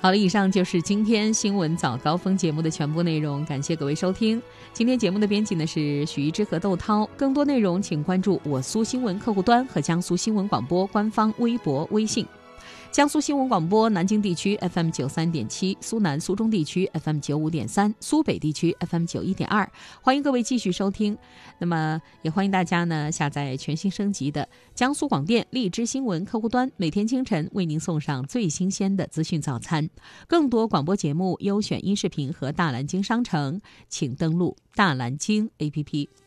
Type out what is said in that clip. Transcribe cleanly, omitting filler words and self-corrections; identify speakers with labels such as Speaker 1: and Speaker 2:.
Speaker 1: 好了，以上就是今天新闻早高峰节目的全部内容，感谢各位收听。今天节目的编辑呢是许一之和窦涛，更多内容请关注我苏新闻客户端和江苏新闻广播官方微博、微信。江苏新闻广播南京地区 FM 93.7，苏南苏中地区 FM 95.3，苏北地区 FM 91.2，欢迎各位继续收听。那么也欢迎大家呢下载全新升级的江苏广电荔枝新闻客户端，每天清晨为您送上最新鲜的资讯早餐。更多广播节目、优选音视频和大蓝鲸商城，请登录大蓝鲸 APP。